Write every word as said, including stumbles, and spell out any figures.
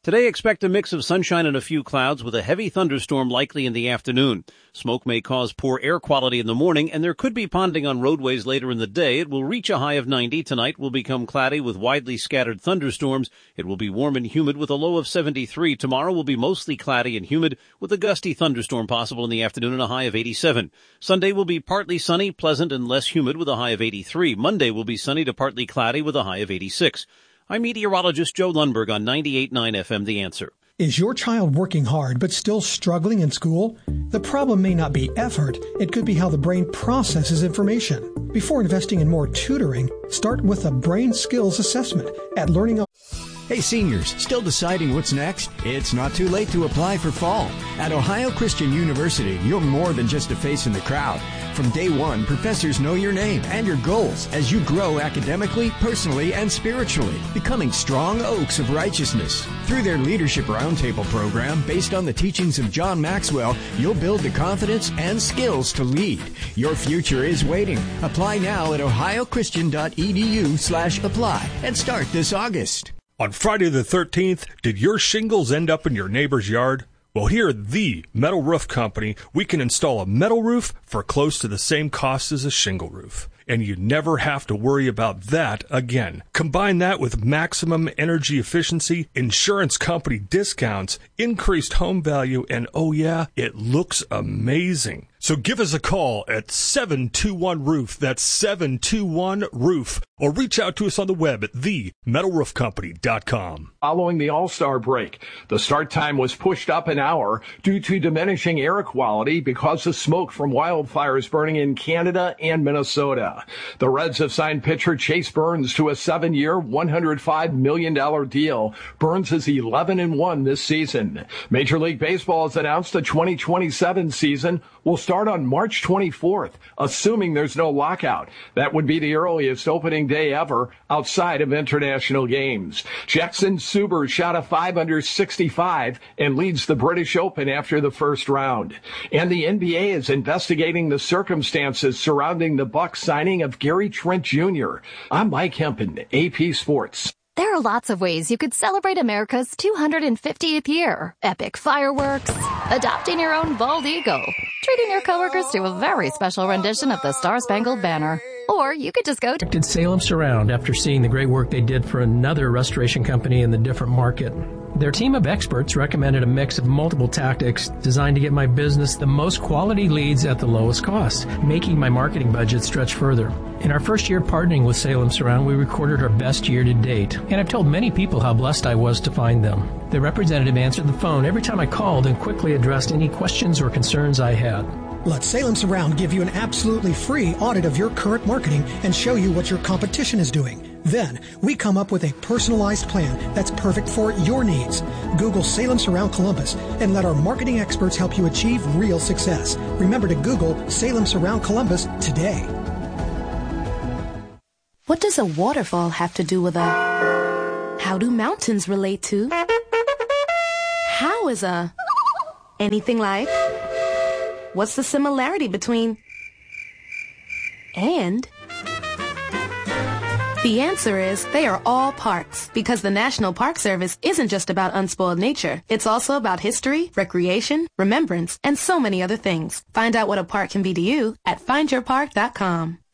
Today, expect a mix of sunshine and a few clouds with a heavy thunderstorm likely in the afternoon. Smoke may cause poor air quality in the morning, and there could be ponding on roadways later in the day. It will reach a high of ninety. Tonight will become cloudy with widely scattered thunderstorms. It will be warm and humid with a low of seventy-three. Tomorrow will be mostly cloudy and humid with a gusty thunderstorm possible in the afternoon and a high of eighty-seven. Sunday will be partly sunny, pleasant, and less humid with a high of eighty-three. Monday will be sunny to partly cloudy with a high of eighty-six. I'm meteorologist Joe Lundberg on ninety-eight point nine F M The Answer. Is your child working hard but still struggling in school? The problem may not be effort. It could be how the brain processes information. Before investing in more tutoring, start with a brain skills assessment at Learning. Hey seniors, still deciding what's next? It's not too late to apply for fall. At Ohio Christian University, you're more than just a face in the crowd. From day one, professors know your name and your goals as you grow academically, personally, and spiritually, becoming strong oaks of righteousness. Through their Leadership Roundtable program, based on the teachings of John Maxwell, you'll build the confidence and skills to lead. Your future is waiting. Apply now at ohiochristian.edu slash apply and start this August. On Friday the thirteenth, did your shingles end up in your neighbor's yard? Well, here at the Metal Roof Company, we can install a metal roof for close to the same cost as a shingle roof. And you never have to worry about that again. Combine that with maximum energy efficiency, insurance company discounts, increased home value, and oh yeah, it looks amazing. So give us a call at seven two one roof. That's seven two one roof. Or reach out to us on the web at the metal roof company dot com. Following the All-Star break, the start time was pushed up an hour due to diminishing air quality because of smoke from wildfires burning in Canada and Minnesota. The Reds have signed pitcher Chase Burns to a seven-year, one hundred five million dollars deal. Burns is eleven and one this season. Major League Baseball has announced the twenty twenty-seven season will start on March twenty-fourth, assuming there's no lockout. That would be the earliest opening day ever outside of international games. Jackson Suber shot a five under sixty-five and leads the British Open after the first round. And the N B A is investigating the circumstances surrounding the Bucks signing of Gary Trent Junior I'm Mike Hempen, A P Sports. There are lots of ways you could celebrate America's two hundred fiftieth year. Epic fireworks, adopting your own bald eagle, treating your coworkers to a very special rendition of the Star-Spangled Banner. Or you could just go to Did Salem Surround after seeing the great work they did for another restoration company in the different market. Their team of experts recommended a mix of multiple tactics designed to get my business the most quality leads at the lowest cost, making my marketing budget stretch further. In our first year partnering with Salem Surround, we recorded our best year to date, and I've told many people how blessed I was to find them. The representative answered the phone every time I called and quickly addressed any questions or concerns I had. Let Salem Surround give you an absolutely free audit of your current marketing and show you what your competition is doing. Then, we come up with a personalized plan that's perfect for your needs. Google Salem Surround Columbus and let our marketing experts help you achieve real success. Remember to Google Salem Surround Columbus today. What does a waterfall have to do with a... How do mountains relate to... How is a... Anything like... What's the similarity between... And... The answer is they are all parks, because the National Park Service isn't just about unspoiled nature. It's also about history, recreation, remembrance, and so many other things. Find out what a park can be to you at find your park dot com.